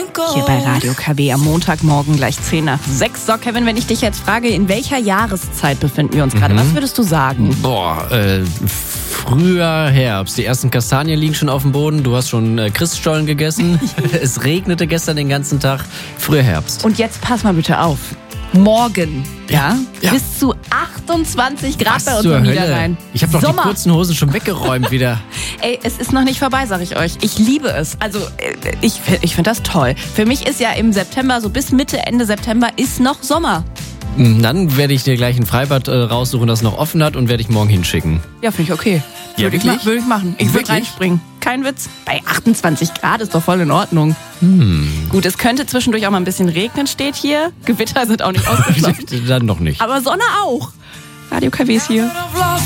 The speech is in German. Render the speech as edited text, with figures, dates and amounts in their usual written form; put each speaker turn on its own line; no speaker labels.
Hier bei Radio KW am Montagmorgen gleich 10 nach 6. So, Kevin, wenn ich dich jetzt frage, in welcher Jahreszeit befinden wir uns gerade? Was würdest du sagen?
Früher Herbst. Die ersten Kastanien liegen schon auf dem Boden. Du hast schon Christstollen gegessen. Es regnete gestern den ganzen Tag. Früher Herbst.
Und jetzt pass mal bitte auf. Morgen, ja?
Ja.
Bis zu 28 Grad
Was
bei uns
zur
am
Hölle?
Niederrhein.
Ich habe doch die kurzen Hosen schon weggeräumt wieder.
Ey, es ist noch nicht vorbei, sag ich euch. Ich liebe es. Also, ich finde das toll. Für mich ist ja im September, so bis Mitte, Ende September, ist noch Sommer.
Dann werde ich dir gleich ein Freibad raussuchen, das noch offen hat, und werde ich morgen hinschicken.
Ja, finde ich okay.
Ja,
Würde ich machen. Ich würde
Wirklich?
reinspringen. Kein Witz. Bei 28 Grad ist doch voll in Ordnung. Gut, es könnte zwischendurch auch mal ein bisschen regnen, steht hier. Gewitter sind auch nicht ausgeschlossen.
Dann noch nicht.
Aber Sonne auch. Radio KW ist hier.